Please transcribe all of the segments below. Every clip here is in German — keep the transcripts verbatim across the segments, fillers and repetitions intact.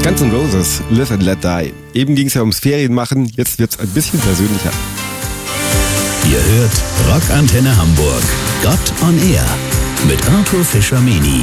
Guns N' Roses, Live and Let Die. Eben ging es ja ums Ferienmachen, jetzt wird's ein bisschen persönlicher. Ihr hört Rockantenne Hamburg, Gott on Air mit Arthur Fischer-Meni.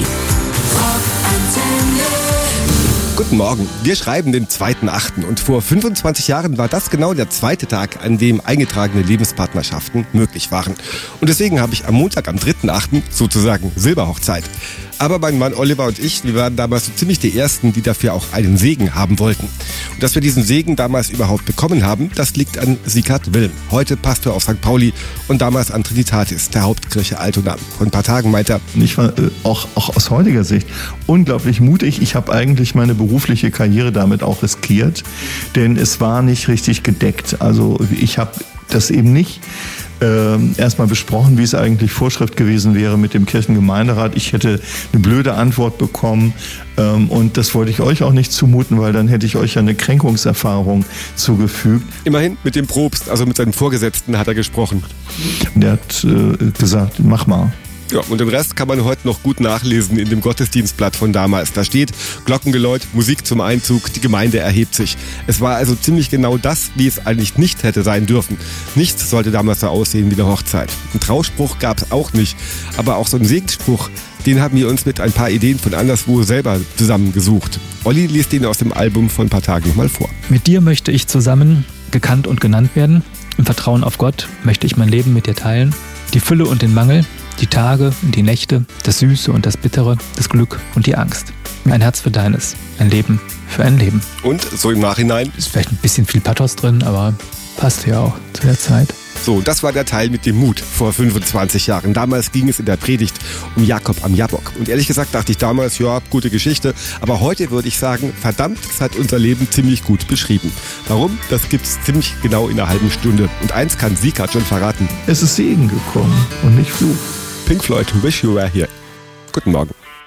Guten Morgen, wir schreiben den zweiten achten und vor fünfundzwanzig Jahren war das genau der zweite Tag, an dem eingetragene Lebenspartnerschaften möglich waren. Und deswegen habe ich am Montag, am dritten achten sozusagen Silberhochzeit. Aber mein Mann Oliver und ich, wir waren damals so ziemlich die Ersten, die dafür auch einen Segen haben wollten. Und dass wir diesen Segen damals überhaupt bekommen haben, das liegt an Sieghard Wilm, heute Pastor auf Sankt Pauli und damals an Trinitatis, der Hauptkirche Altona. Vor ein paar Tagen meinte er, ich war äh, auch, auch aus heutiger Sicht unglaublich mutig. Ich habe eigentlich meine berufliche Karriere damit auch riskiert, denn es war nicht richtig gedeckt. Also ich habe das eben nicht Ähm, erstmal besprochen, wie es eigentlich Vorschrift gewesen wäre mit dem Kirchengemeinderat. Ich hätte eine blöde Antwort bekommen ähm, und das wollte ich euch auch nicht zumuten, weil dann hätte ich euch ja eine Kränkungserfahrung zugefügt. Immerhin mit dem Propst, also mit seinem Vorgesetzten hat er gesprochen. Der hat äh, gesagt, mach mal. Ja, und den Rest kann man heute noch gut nachlesen in dem Gottesdienstblatt von damals. Da steht Glockengeläut, Musik zum Einzug, die Gemeinde erhebt sich. Es war also ziemlich genau das, wie es eigentlich nicht hätte sein dürfen. Nichts sollte damals so aussehen wie eine Hochzeit. Einen Trauspruch gab es auch nicht, aber auch so einen Segensspruch, den haben wir uns mit ein paar Ideen von anderswo selber zusammengesucht. Olli liest den aus dem Album von ein paar Tagen nochmal vor. Mit dir möchte ich zusammen gekannt und genannt werden. Im Vertrauen auf Gott möchte ich mein Leben mit dir teilen. Die Fülle und den Mangel, die Tage und die Nächte, das Süße und das Bittere, das Glück und die Angst. Ein Herz für deines, ein Leben für ein Leben. Und so im Nachhinein? Ist vielleicht ein bisschen viel Pathos drin, aber passt ja auch zu der Zeit. So, das war der Teil mit dem Mut vor fünfundzwanzig Jahren. Damals ging es in der Predigt um Jakob am Jabok. Und ehrlich gesagt dachte ich damals, ja, gute Geschichte. Aber heute würde ich sagen, verdammt, das hat unser Leben ziemlich gut beschrieben. Warum? Das gibt's ziemlich genau in einer halben Stunde. Und eins kann Sieghard schon verraten. Es ist Segen gekommen und nicht Fluch. Pink Floyd, Wish You Were Here. Guten Morgen.